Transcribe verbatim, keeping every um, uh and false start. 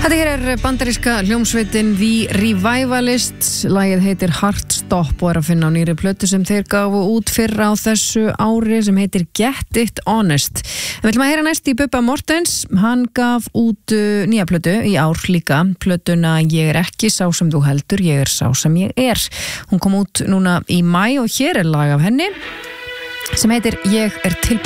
Þetta hér er bandaríska hljómsveitin The Revivalists. Lagið heitir Heartstop og er að finna á nýri plötu sem þeir gáfu út fyrr á þessu ári sem heitir Get It Honest. En við ætlum að heyra næst í Bubba Mortens. Hann gaf út uh, nýja plötu í ár líka. Plötuna Ég er ekki sá sem þú heldur, ég er sá sem ég er. Hún kom út núna í maí og hér er lag af henni sem heitir Ég er til